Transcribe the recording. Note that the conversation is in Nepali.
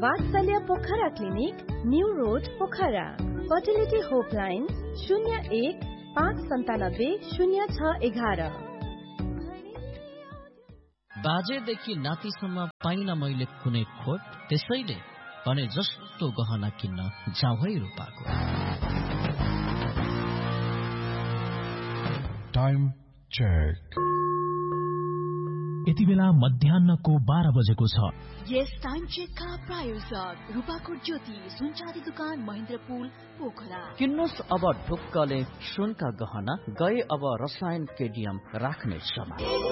वात्सल्य Pokhara clinic, new road Pokhara. Fertility होपलाइन 01-597-0611। बाजेदेखि नातिसम्म पाइन मैले कुनै खोट, त्यसैले भने जस्तो गहना किन्न जाउँ है रूपाको। Time check. यति बेला मध्याह्नको 12 बजेको छ। यस टाइम चेकका प्रायोजक रूपाकोट ज्योति सुनचाँदी दुकान महेन्द्रपुल पोखरा। किन्नुस् अब ढुक्कले सुनका गहना, गए अब रसायन केडियम राख्ने समय।